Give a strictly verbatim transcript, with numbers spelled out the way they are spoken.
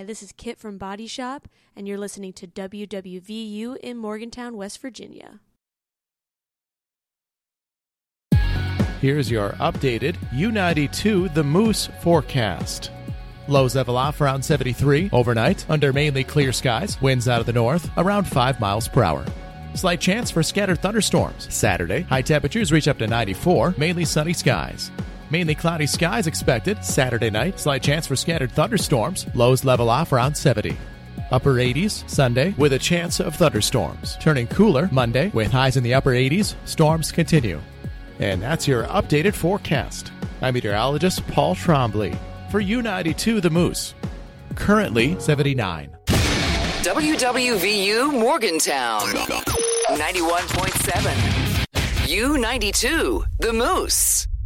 this is Kit from Body Shop, and you're listening to W W V U in Morgantown, West Virginia. Here's your updated U ninety-two The Moose forecast. Lows level off around seventy-three overnight under mainly clear skies. Winds out of the north around five miles per hour. Slight chance for scattered thunderstorms. Saturday, high temperatures reach up to ninety-four, mainly sunny skies. Mainly cloudy skies expected. Saturday night, slight chance for scattered thunderstorms. Lows level off around seventy. Upper eighties Sunday with a chance of thunderstorms. Turning cooler Monday with highs in the upper eighties. Storms continue. And that's your updated forecast. I'm meteorologist Paul Trombley for U ninety-two The Moose. Currently seventy-nine. W W V U Morgantown ninety-one point seven. U ninety-two The Moose.